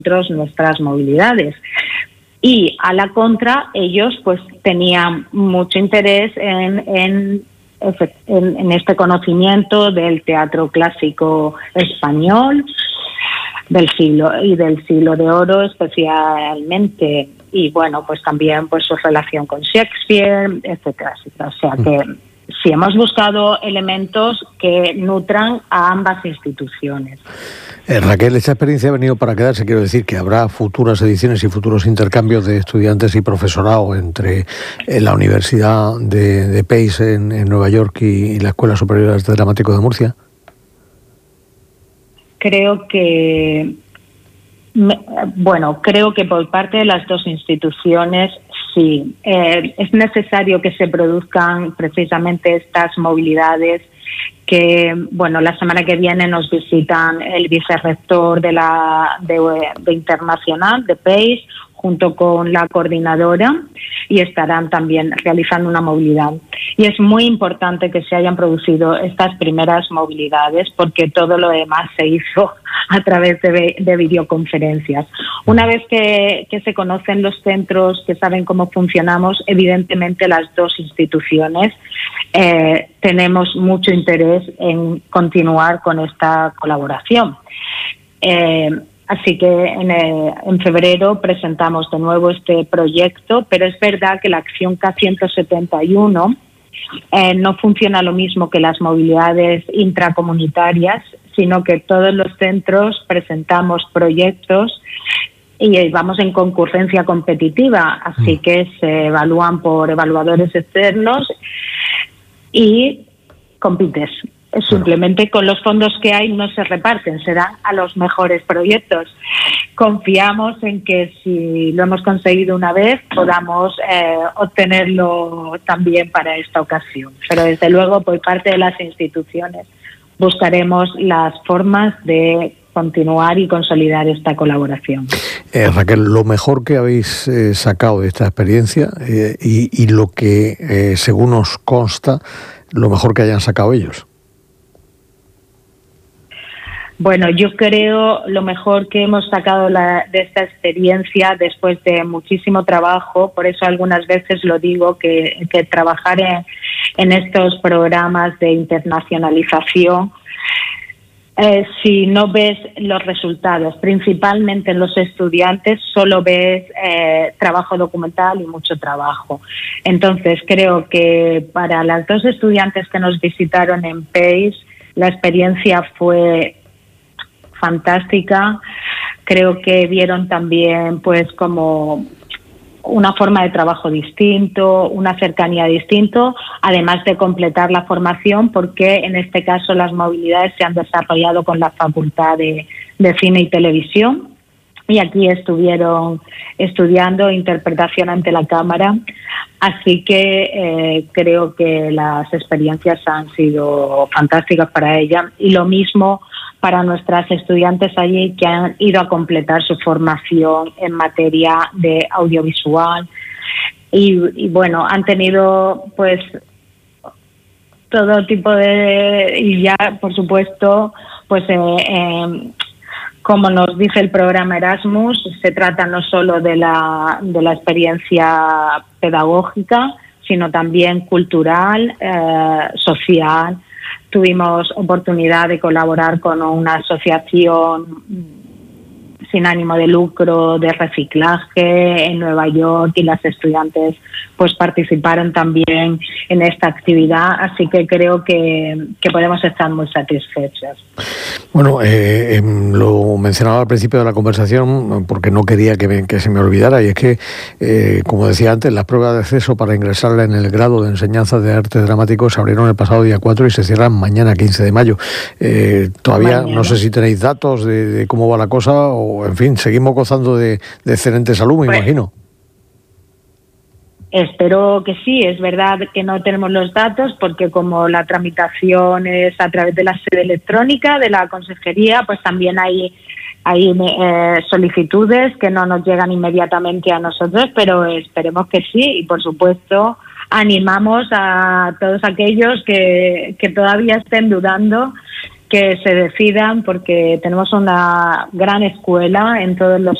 nuestras movilidades. Y a la contra, ellos pues tenían mucho interés en este conocimiento del teatro clásico español del siglo de oro especialmente, y bueno, pues también pues su relación con Shakespeare, etcétera, etcétera. O sea que sí hemos buscado elementos que nutran a ambas instituciones. Raquel, esta experiencia ha venido para quedarse. Quiero decir que habrá futuras ediciones y futuros intercambios de estudiantes y profesorado entre la Universidad de Pace en Nueva York y la Escuela Superior de Arte Dramático de Murcia. Creo que por parte de las dos instituciones sí. Es necesario que se produzcan precisamente estas movilidades que, bueno, la semana que viene nos visitan el vicerrector de Internacional, de Pace, junto con la coordinadora, y estarán también realizando una movilidad. Y es muy importante que se hayan producido estas primeras movilidades, porque todo lo demás se hizo a través de videoconferencias. Una vez que se conocen los centros, que saben cómo funcionamos, evidentemente las dos instituciones tenemos mucho interés en continuar con esta colaboración. Así que en febrero presentamos de nuevo este proyecto, pero es verdad que la acción K171 no funciona lo mismo que las movilidades intracomunitarias, sino que todos los centros presentamos proyectos y vamos en concurrencia competitiva, así que se evalúan por evaluadores externos y compites. Simplemente con los fondos que hay no se reparten, se dan a los mejores proyectos. Confiamos en que si lo hemos conseguido una vez, podamos obtenerlo también para esta ocasión. Pero desde luego, por parte de las instituciones, buscaremos las formas de continuar y consolidar esta colaboración. Raquel, lo mejor que habéis sacado de esta experiencia y lo que, según os consta, lo mejor que hayan sacado ellos. Bueno, yo creo lo mejor que hemos sacado de esta experiencia después de muchísimo trabajo, por eso algunas veces lo digo, que trabajar en estos programas de internacionalización, si no ves los resultados, principalmente en los estudiantes, solo ves trabajo documental y mucho trabajo. Entonces, creo que para las dos estudiantes que nos visitaron en Pace, la experiencia fue fantástica. Creo que vieron también pues como una forma de trabajo distinto, una cercanía distinto, además de completar la formación, porque en este caso las movilidades se han desarrollado con la Facultad de Cine y Televisión, y aquí estuvieron estudiando interpretación ante la cámara, así que creo que las experiencias han sido fantásticas para ella, y lo mismo para nuestras estudiantes allí que han ido a completar su formación en materia de audiovisual y bueno, han tenido pues todo tipo de, y ya por supuesto pues como nos dice el programa Erasmus, se trata no solo de la experiencia pedagógica, sino también cultural, social. Tuvimos oportunidad de colaborar con una asociación sin ánimo de lucro de reciclaje en Nueva York, y las estudiantes pues participaron también en esta actividad, así que creo que podemos estar muy satisfechas. Bueno, lo mencionaba al principio de la conversación porque no quería que se me olvidara, y es que, como decía antes, las pruebas de acceso para ingresar en el grado de enseñanza de arte dramático se abrieron el pasado día 4 y se cierran mañana, 15 de mayo. Todavía mañana. No sé si tenéis datos de cómo va la cosa, o en fin, seguimos gozando de excelente salud, me imagino. Espero que sí. Es verdad que no tenemos los datos porque como la tramitación es a través de la sede electrónica de la consejería, pues también hay solicitudes que no nos llegan inmediatamente a nosotros, pero esperemos que sí, y por supuesto animamos a todos aquellos que todavía estén dudando que se decidan, porque tenemos una gran escuela en todos los